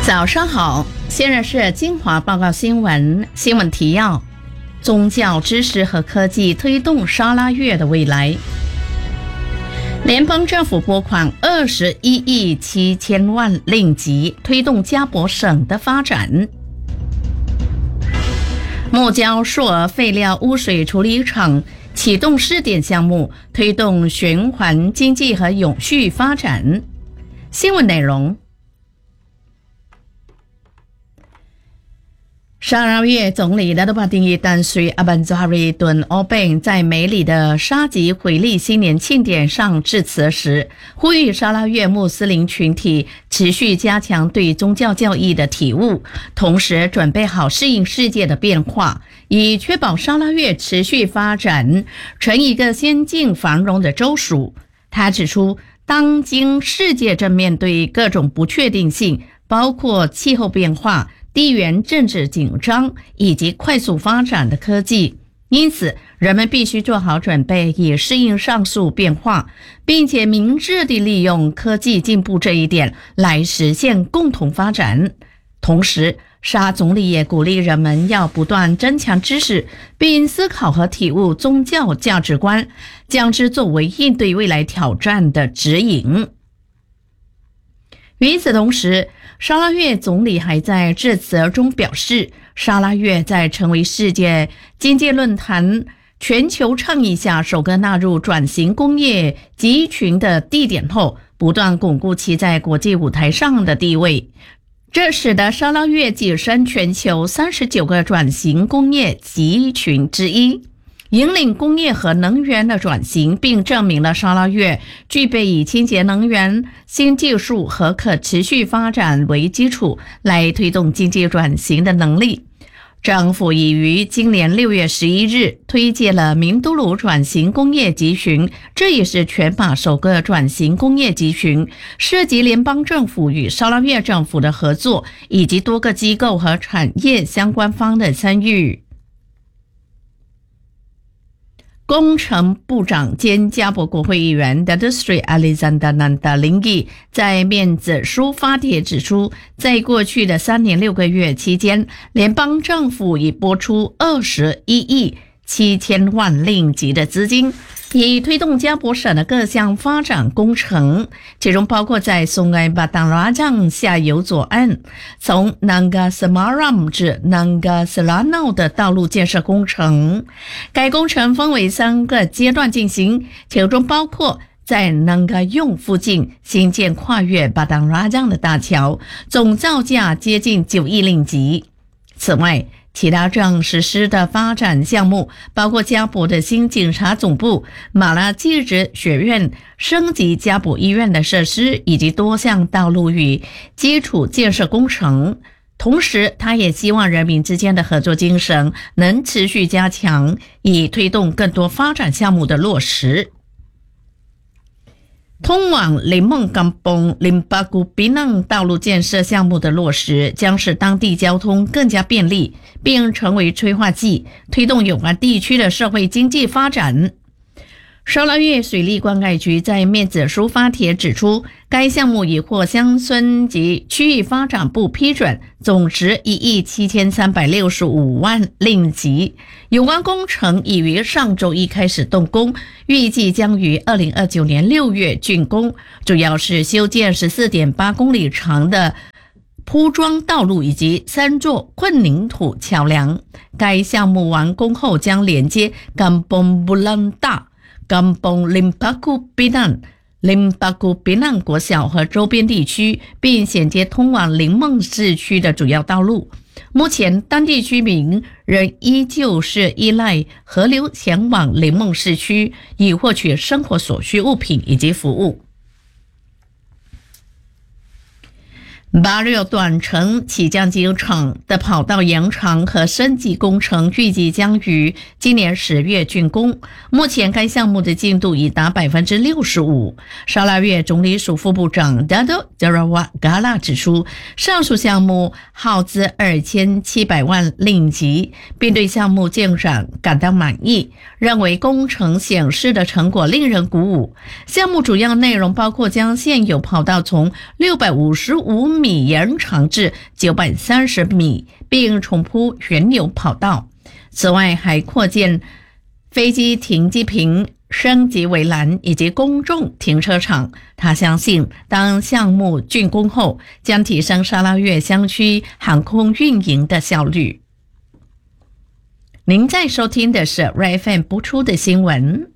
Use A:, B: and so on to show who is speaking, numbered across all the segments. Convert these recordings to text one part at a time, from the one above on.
A: 早上好，现在是精华报告新闻提要：宗教知识和科技推动沙拉越的未来。联邦政府拨款21亿7千万令吉，推动加博省的发展。木礁数额废料污水处理厂启动试点项目，推动循环经济和永续发展。新闻内容：沙拉越总理拉多巴丁伊丹随阿班佐哈瑞顿奥本在美里的沙吉回力新年庆典上致辞时，呼吁沙拉越穆斯林群体持续加强对宗教教义的体悟，同时准备好适应世界的变化，以确保沙拉越持续发展成一个先进繁荣的州属。他指出，当今世界正面对各种不确定性，包括气候变化、地缘政治紧张以及快速发展的科技，因此人们必须做好准备以适应上述变化，并且明智地利用科技进步这一点来实现共同发展。同时，沙总理也鼓励人们要不断增强知识，并思考和体悟宗教价值观，将之作为应对未来挑战的指引。与此同时，沙拉越总理还在致辞中表示，沙拉越在成为世界经济论坛全球倡议下首个纳入转型工业集群的地点后，不断巩固其在国际舞台上的地位。这使得沙拉越跻身全球39个转型工业集群之一，引领工业和能源的转型，并证明了沙拉越具备以清洁能源、新技术和可持续发展为基础来推动经济转型的能力。政府已于今年6月11日推介了明都鲁转型工业集群，这也是全马首个转型工业集群，涉及联邦政府与沙拉越政府的合作，以及多个机构和产业相关方的参与。工程部长兼加博国会议员 Datuk Seri Alizanda Nandalingi 在面子书发帖指出，在过去的3年6个月期间，联邦政府已拨出21亿7千万令吉的资金，以推动加博省的各项发展工程，其中包括在松埃巴当拉江下游左岸从 Nanga Semaram 至 Nanga Selano 的道路建设工程。该工程分为3个阶段进行，其中包括在 Nanga Yong 附近新建跨越巴当拉江的大桥，总造价接近9亿令吉。此外，其他正实施的发展项目包括加博的新警察总部、马拉技职学院升级加博医院的设施，以及多项道路与基础建设工程。同时，他也希望人民之间的合作精神能持续加强，以推动更多发展项目的落实。通往林梦甘崩林巴古比năng道路建设项目的落实，将使当地交通更加便利，并成为催化剂，推动有关地区的社会经济发展。沙拉越水利灌溉局在面子书发帖指出，该项目已获乡村及区域发展部批准，总值1亿7365万令吉。有关工程已于上周一开始动工，预计将于2029年6月竣工，主要是修建 14.8 公里长的铺装道路以及3座混凝土桥梁。该项目完工后将连接Kampung Belanda、Kampung Limpaku Pinang、Limpaku Pinang 国小和周边地区，并衔接通往林梦市区的主要道路。目前，当地居民仍依旧是依赖河流前往林梦市区，以获取生活所需物品以及服务。866短程起降机场的跑道延长和升级工程预计将于今年10月竣工。目前该项目的进度已达 65%。 沙拉越总理署副部长 Dato' Jarawat Gala 指出，上述项目耗资2700万令吉，并对项目进展感到满意，认为工程显示的成果令人鼓舞。项目主要内容包括将现有跑道从655 米延长至930米，并重铺原有跑道。此外，还扩建飞机停机坪、升级围栏以及公众停车场。他相信，当项目竣工后，将提升沙拉越乡区航空运营的效率。您在收听的是 RFM 播出的新闻。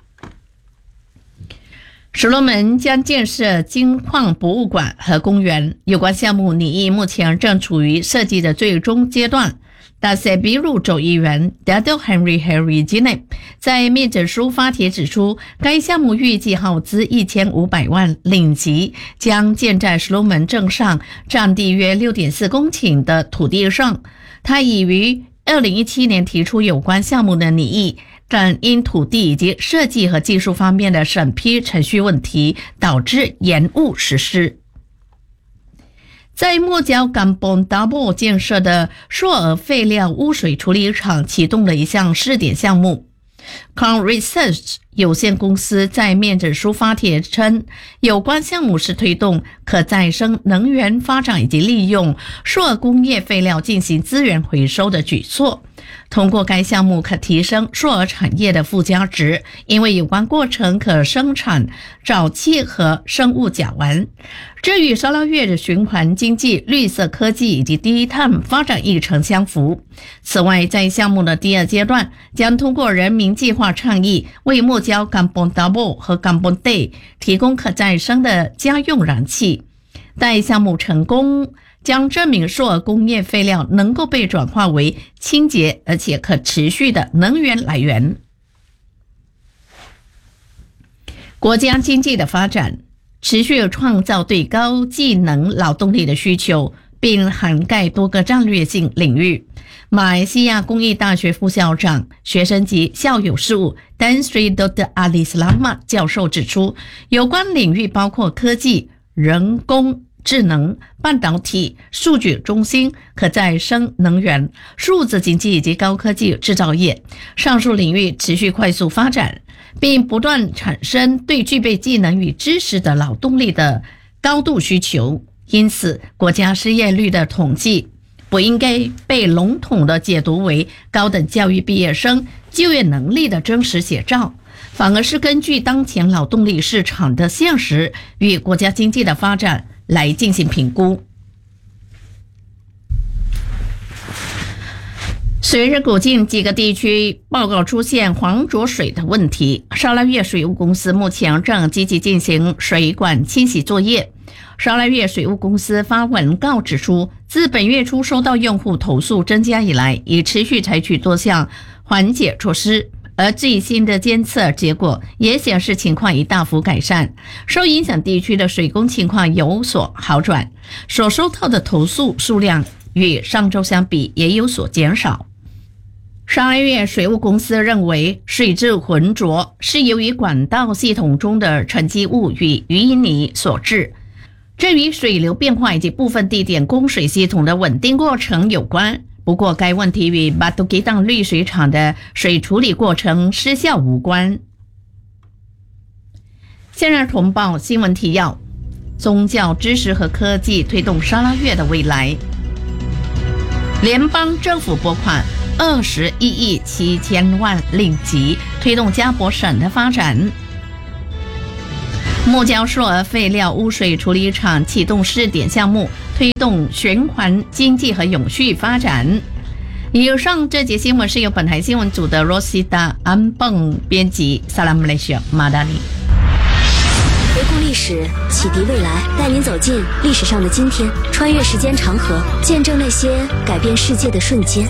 A: 所罗门将建设金矿博物馆和公园，有关项目拟议目前正处于设计的最终阶段。达塞比鲁州议员 Dado Henry Ginep 在面子书发帖指出，该项目预计耗资1500万令吉，将建在所罗门镇上占地约 6.4 公顷的土地上。他已于2017年提出有关项目的拟议，但因土地以及设计和技术方面的审批程序问题，导致延误实施。在莫焦甘邦达波建设的硕尔废料污水处理厂启动了一项试点项目。Con Research 有限公司在面子书发帖称，有关项目是推动可再生能源发展以及利用硕尔工业废料进行资源回收的举措。通过该项目可提升硕尔产业的附加值，因为有关过程可生产沼气和生物甲烷，这与沙拉越的循环经济、绿色科技以及低碳发展议程相符。此外，在项目的第二阶段，将通过人民计划倡议，为莫焦甘邦达波和甘邦 Day 提供可再生的家用燃气。待项目成功，将证明硕尔工业废料能够被转化为清洁而且可持续的能源来源。国家经济的发展持续创造对高技能劳动力的需求，并涵盖多个战略性领域。马来西亚工艺大学副校长、学生及校友事务 Tan Sri Dr. Ali Selamat 教授指出，有关领域包括科技、人工智能、半导体、数据中心、可再生能源、数字经济以及高科技制造业。上述领域持续快速发展，并不断产生对具备技能与知识的劳动力的高度需求。因此，国家失业率的统计不应该被笼统地解读为高等教育毕业生就业能力的真实写照，反而是根据当前劳动力市场的现实与国家经济的发展来进行评估。随着古晋几个地区报告出现黄浊水的问题，沙拉越水务公司目前正积极进行水管清洗作业。沙拉越水务公司发文告指出，自本月初收到用户投诉增加以来，已持续采取多项缓解措施，而最新的监测结果也显示情况已大幅改善，受影响地区的水工情况有所好转，所收到的投诉数量与上周相比也有所减少。沙拉越水务公司认为，水质浑浊是由于管道系统中的沉积物与淤泥所致，这与水流变化以及部分地点供水系统的稳定过程有关。不过，该问题与巴杜吉当滤水厂的水处理过程失效无关。现在同报新闻提要：宗教知识和科技推动沙拉越的未来。联邦政府拨款21亿7千万令吉，推动加博省的发展。莫焦硕尔废料污水处理厂启动试点项目，推动循环经济和永续发展。以上这节新闻是由本台新闻组的 Rosita Ambang 编辑。Salam Malaysia Madani。
B: 回顾历史，启迪未来，带您走进历史上的今天，穿越时间长河，见证那些改变世界的瞬间。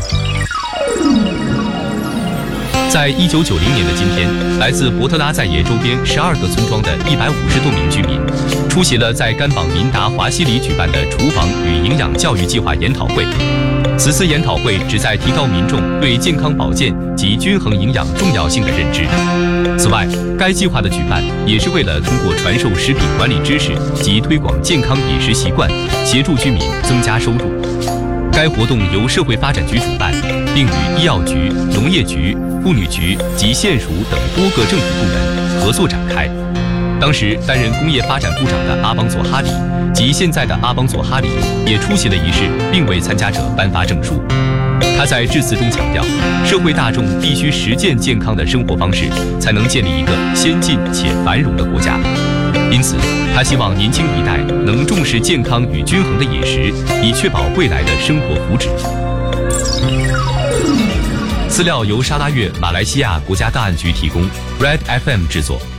C: 在1990年的今天，来自伯特拉在野周边12个村庄的150多名居民出席了在甘榜民达华西里举办的厨房与营养教育计划研讨会。此次研讨会旨在提高民众对健康保健及均衡营养重要性的认知。此外，该计划的举办也是为了通过传授食品管理知识及推广健康饮食习惯，协助居民增加收入。该活动由社会发展局主办，并与医药局、农业局、妇女局及县属等多个政府部门合作展开。 当时担任工业发展部长的阿邦佐哈里及现在的阿邦佐哈里也出席了仪式，并为参加者颁发证书。他在致辞中强调，社会大众必须实践健康的生活方式，才能建立一个先进且繁荣的国家。因此，他希望年轻一代能重视健康与均衡的饮食，以确保未来的生活福祉。资料由沙拉越马来西亚国家档案局提供 ，Red FM 制作。